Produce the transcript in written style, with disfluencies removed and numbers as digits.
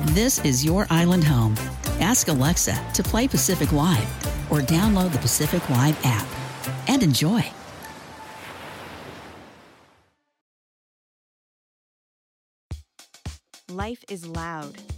This is your island home. Ask Alexa to play Pacific Wide or download the Pacific Wide app and enjoy. Life is loud,